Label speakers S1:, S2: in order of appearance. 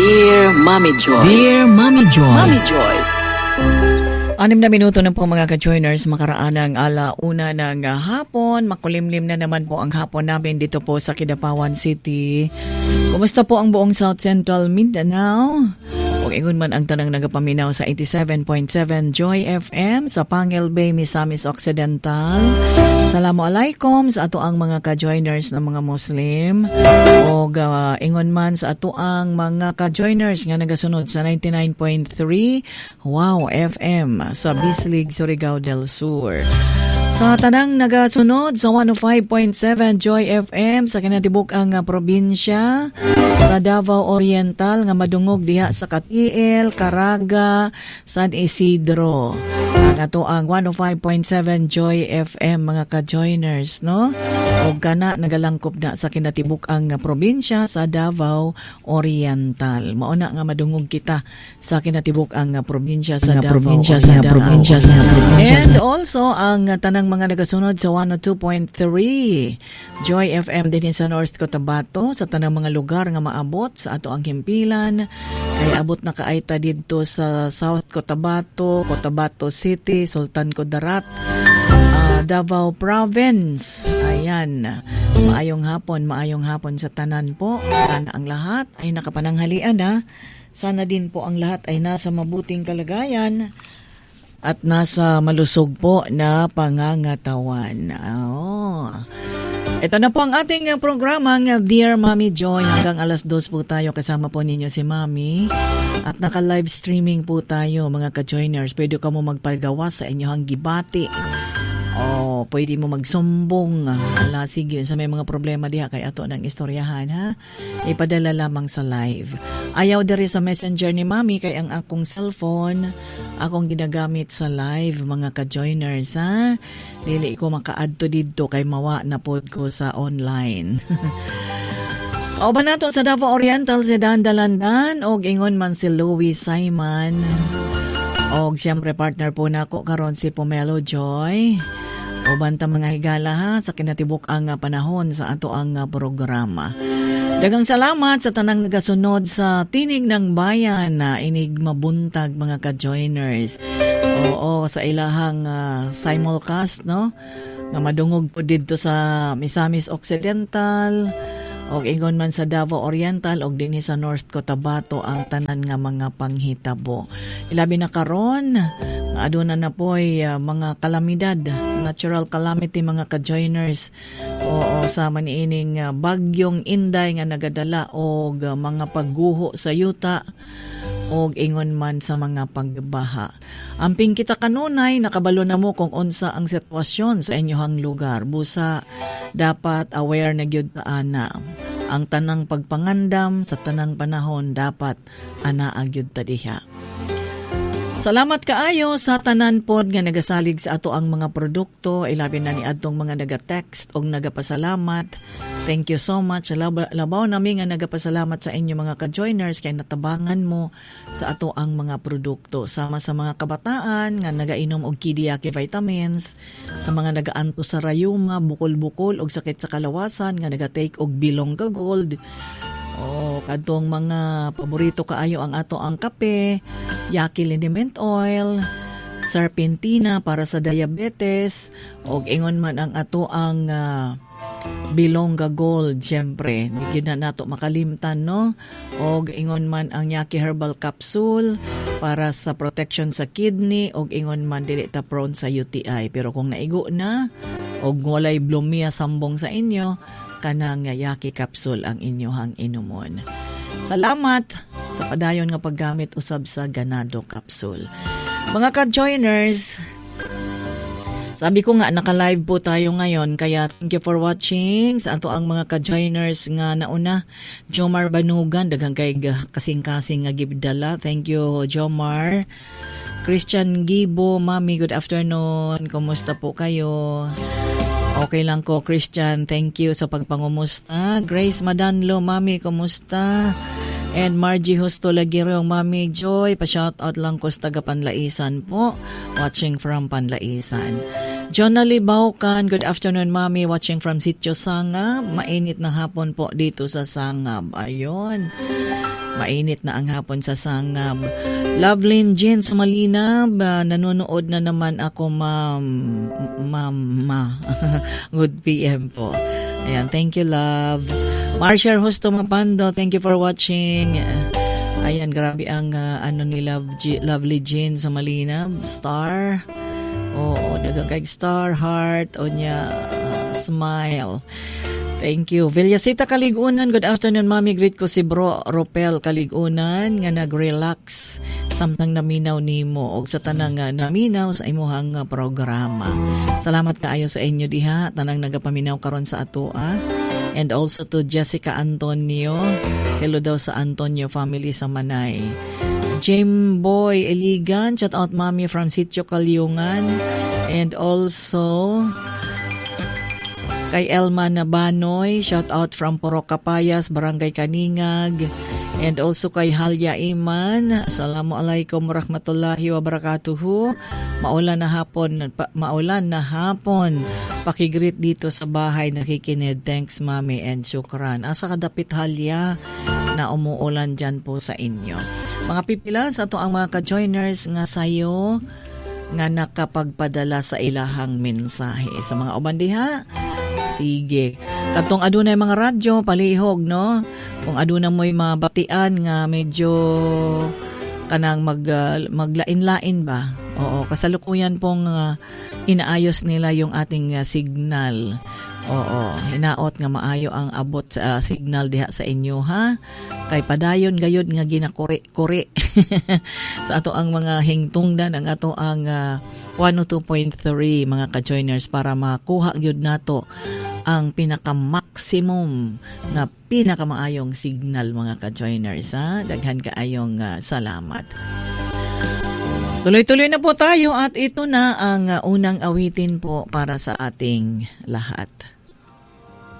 S1: Dear Mommy Joy.
S2: Dear Mommy Joy.
S1: Mommy Joy.
S2: 6 na minuto na po mga ka-joiners, makaraan ng alauna ng hapon. Makulimlim na naman po ang hapon namin dito po sa Kidapawan City. Kumusta po ang buong South Central Mindanao? Kung ingon man ang tanang nagapaminaw sa 87.7 Joy FM sa Pangil Bay, Misamis Occidental. Assalamualaikum sa ato ang mga ka-joiners ng mga Muslim. O ingon man sa ato ang mga ka-joiners nga nagasunod sa 99.3 Wow FM sa Bislig, Surigao del Sur. Sa tanang nagasunod sa 105.7 Joy FM sa kinatibuk ang probinsya sa Davao Oriental nga madungog diha sa Katiel, Caraga, San Isidro. Ang ato ang 105.7 Joy FM mga ka-joiners, no? O kana nagalangkop na sa kinatibuk ang probinsya sa Davao Oriental. Mauna nga madungog kita sa kinatibuk ang probinsya sa Davao Oriental. And also ang tanang mga nagasunod sa 102.3 Joy FM din sa North Cotabato sa tanang mga lugar nga maabot sa ato ang himpilan. Kay abot na kaayta dito sa South Cotabato, Cotabato City, Sultan Kudarat, Davao Province. Ayan, maayong hapon sa tanan po. Sana ang lahat ay nakapananghalian ha. Sana din po ang lahat ay nasa mabuting kalagayan at nasa malusog po na pangangatawan. Ito na po ang ating programa ng Dear Mommy Joy. Hanggang alas 2 po tayo kasama po ninyo si Mommy. At naka-live streaming po tayo mga ka-joiners. Pwede ka mo magpagawa sa inyong gibati. Pwede mo magsumbong. Sige, sa may mga problema diha kay ato ng istoryahan ha. Ipadala lamang sa live. Ayaw diri sa messenger ni Mami kay ang akong cellphone akong ginagamit sa live mga ka-joiners ha. Dili ko maka-adto didto kay mawa na pod ko sa online. Kauban nato sa Davao Oriental si Dan Dalandan og ingon man si Louis Simon. Og siyempre partner po nako karon si Pomelo Joy. O banta mga higala ha sa kinatibuk ang panahon sa ato ang programa. Dagang salamat sa tanang nagasunod sa Tinig ng Bayan na inig mabuntag mga ka-joiners. Oo, sa ilahang simulcast no. Nga madungog po dito sa Misamis Occidental og ingon man sa Davao Oriental og dinhi sa North Cotabato ang tanan nga mga panghitabo. Ilabi na karon aduna na po'y mga kalamidad, natural calamity mga ka-joiners. Oo, sama niining bagyong Inday nga nagadala og mga pagguho sa yuta og ingon man sa mga pagbaha. Amping kita kanunay nakabalo na mo kung unsa ang sitwasyon sa inyong lugar. Busa dapat aware na gyud ta ana. Ang tanang pagpangandam sa tanang panahon dapat ana gyud ta diha. Salamat kaayo sa tanan pod nga nagasalig sa ato ang mga produkto. Ilabi na ni adtong mga naga-text og nagapasalamat. Thank you so much. Labaw nami nga nagapasalamat sa inyo mga ka-joiners kay natabangan mo sa ato ang mga produkto. Sama sa mga kabataan nga nagainom og Kidiaki vitamins, sa mga nagaanto sa rayuma, bukol-bukol og sakit sa kalawasan nga naga-take og Bilongga Gold. Kadtong mga paborito kaayo ang ato ang kape, Yaki Liniment Oil, Serpentina para sa diabetes, og ingon man ang ato ang Bilongga Gold, syempre, hindi na nato makalimtan, no? Og ingon man ang Yaki Herbal Capsule para sa protection sa kidney, og ingon man dili ta prone sa UTI. Pero kung naigo na, og walay blumia sambong sa inyo, kanang Yaki Capsule ang inyohang inumon. Salamat sa padayon nga paggamit usab sa Ganado Capsule. Mga ka-joiners, sabi ko nga naka-live po tayo ngayon kaya thank you for watching sa ato ang mga ka-joiners nga nauna. Jomar Banugan, daghang kay kasing-kasing nga gibdala. Thank you Jomar. Christian Gibo, Mami, good afternoon. Kumusta po kayo? Okay lang ko, Christian. Thank you sa pagpangumusta. Grace Madanlo, Mami, kumusta? And Margie Justo Lagiro, Mami Joy, pa-shoutout lang ko sa taga Panlaisan po. Watching from Panlaisan. Jonali Baucan, good afternoon, Mami. Watching from Sitio Sangab. Mainit na hapon po dito sa Sangab. Ayun. Mainit na ang hapon sa Sangab. Lovelyn Jean Sumalinab, nanonood na naman ako, Mama. Good PM po. Ayan, thank you, love. Marcia Husto Mapando, thank you for watching. Ayan, grabe ang ni Lovely Jean Sumalinab. Star. Oo, nagagag star, heart, o niya, smile. Thank you. Villasita Kaligunan, good afternoon, Mami. Greet ko si Bro Ropel Kaligunan nga nag-relax samtang naminaw nimo og sa tanang naminaw sa imuhang programa. Salamat kaayo sa inyo diha, tanang nagapaminaw karon sa atoa. And also to Jessica Antonio. Hello daw sa Antonio family sa Manay. Jimboy Eligan, shout out, Mami, from Sitio Kalyungan. And also kay Elma Nabanoy, shout out from Puro Kapayas, Barangay Kaningag. And also kay Halya Iman, assalamualaikum warahmatullahi wabarakatuh. Maulan na hapon. Pakigreet dito sa bahay, nakikinid. Thanks, Mami, and syukran. Asa kadapit, Halya, na umuulan dyan po sa inyo. Mga pipila, sa ito ang mga ka-joiners nga sayo nga nakapagpadala sa ilahang mensahe. Sa mga ubandiha, sige. Katong adunay mga radyo, palihog, no? Kung aduna mo'y mabatian nga medyo kanang maglain-lain ba? Oo, kasalukuyan pong inaayos nila yung ating signal. Oo, hinaot nga maayo ang abot sa signal diha sa inyo, ha? Kay padayon gayud nga ginakuri-kuri sa ato ang mga hingtungdan, ang ato ang 102.3 mga ka-joiners para makuha gyud nato ang pinaka-maximum na pinakamaayong signal, mga ka-joiners, ha? Daghan kaayong salamat. Tuloy-tuloy na po tayo at ito na ang unang awitin po para sa ating lahat.